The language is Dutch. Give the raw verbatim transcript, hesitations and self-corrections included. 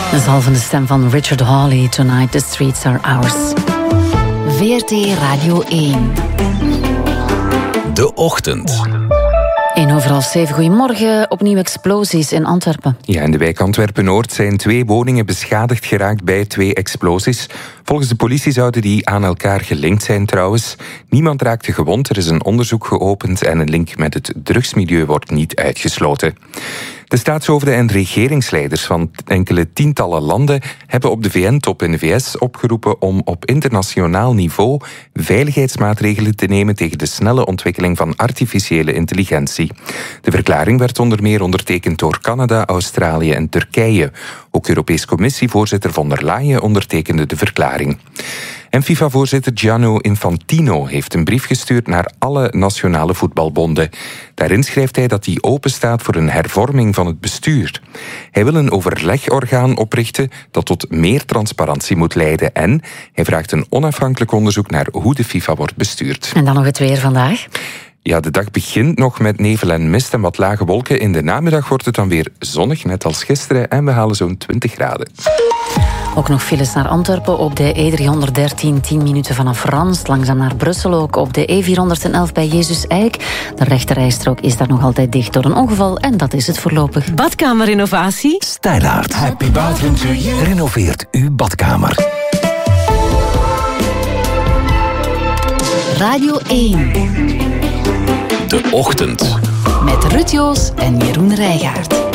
De zalvende stem van Richard Hawley, Tonight the Streets Are Ours. V R T Radio één. De Ochtend. één over half zeven, goedemorgen. Opnieuw explosies in Antwerpen. Ja, in de wijk Antwerpen-Noord zijn twee woningen beschadigd geraakt bij twee explosies. Volgens de politie zouden die aan elkaar gelinkt zijn trouwens. Niemand raakte gewond, er is een onderzoek geopend en een link met het drugsmilieu wordt niet uitgesloten. De staatshoofden en regeringsleiders van enkele tientallen landen hebben op de V N-top in de V S opgeroepen om op internationaal niveau veiligheidsmaatregelen te nemen tegen de snelle ontwikkeling van artificiële intelligentie. De verklaring werd onder meer ondertekend door Canada, Australië en Turkije. Ook Europees Commissievoorzitter von der Leyen ondertekende de verklaring. En FIFA-voorzitter Gianni Infantino heeft een brief gestuurd naar alle nationale voetbalbonden. Daarin schrijft hij dat hij openstaat voor een hervorming van het bestuur. Hij wil een overlegorgaan oprichten dat tot meer transparantie moet leiden en hij vraagt een onafhankelijk onderzoek naar hoe de FIFA wordt bestuurd. En dan nog het weer vandaag. Ja, de dag begint nog met nevel en mist en wat lage wolken. In de namiddag wordt het dan weer zonnig, net als gisteren, en we halen zo'n twintig graden. Ook nog files naar Antwerpen op de E driehonderddertien, tien minuten vanaf Rans. Langzaam naar Brussel ook op de E vierhonderdelf bij Jezus Eik. De rechterrijstrook is daar nog altijd dicht door een ongeval en dat is het voorlopig. Badkamerrenovatie? Stijlaard. Happy bathroom to you. Renoveert uw badkamer. Radio één. De Ochtend. Met Ruud Joos en Jeroen Rijgaard.